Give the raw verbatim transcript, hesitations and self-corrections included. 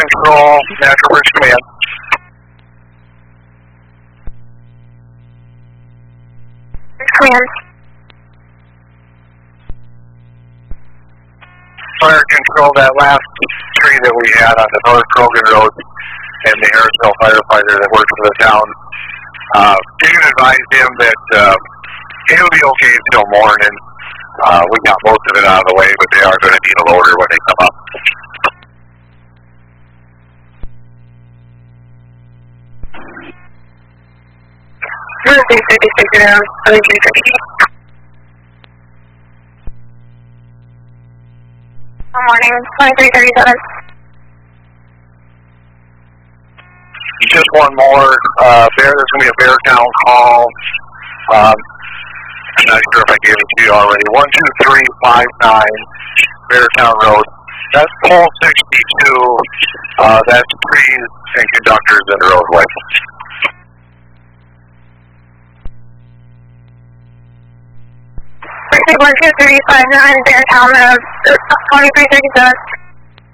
Control, Natural Bridge Command. Command. Fire Control, that last tree that we had on the North Krogan Road and the Harrisville firefighter that works for the town, uh, you can advise him that uh, it'll be okay until morning. Uh, we got most of it out of the way, but they are going to need a loader when they come up. three thirty-six around twenty-three thirty. Good morning, twenty-three thirty-seven. Just one more. Uh, Bear, there's going to be a Beartown call. Um, I'm not sure if I gave it to you already. one two three five nine Beartown Road. That's pole sixty-two. Uh, that's trees and conductors in the roadway. one two three five nine Beartown Road, twenty-three thirty-seven.